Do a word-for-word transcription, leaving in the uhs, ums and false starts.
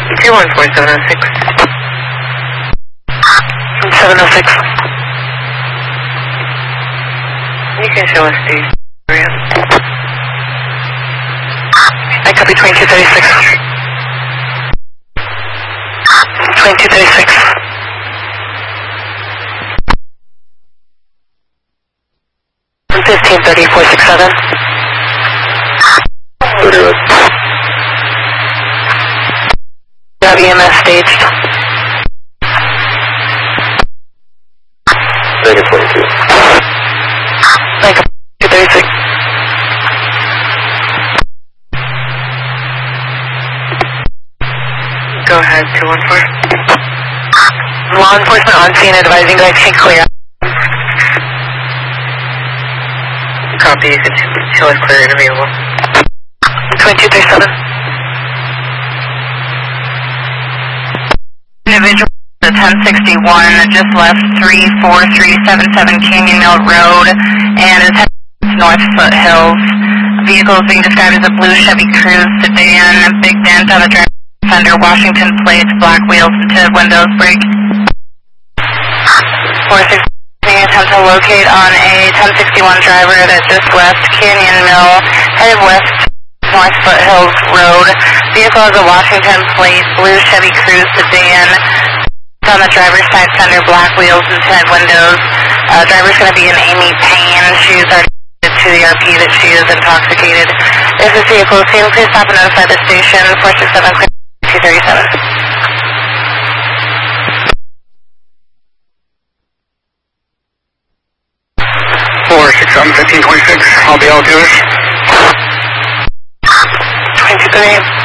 two one four seven oh six. seven oh six. You can show us the area. I copy twenty-two thirty-six. twenty-two thirty-six. fifteen thirty, four six seven. Got E M S staged. Negative twenty-two. Negative two thirty-six. Go ahead, two one four. Law enforcement on scene advising that I can clear. Copy, you can show us clear and available. twenty-two thirty-seven. Individual the ten sixty-one just left three four three seven seven Canyon Mill Road and is heading north foothills. Vehicle is being described as a blue Chevy Cruze sedan, big dent on the driver's fender, Washington plates, black wheels, tinted windows, brake. four six attempt to locate on a ten sixty-one driver that just left Canyon Mill, headed west north foothills road. Vehicle has a Washington plate, blue Chevy Cruze sedan. On the driver's side fender, black wheels and tinted windows. Uh, driver's going to be an Amy Payne. She's already to the R P that she is intoxicated. If this vehicle is seen, please stop and notify the station. four six seven, two thirty-seven. four six seven, fifteen twenty-six. I'll be all to us. twenty-two thirty.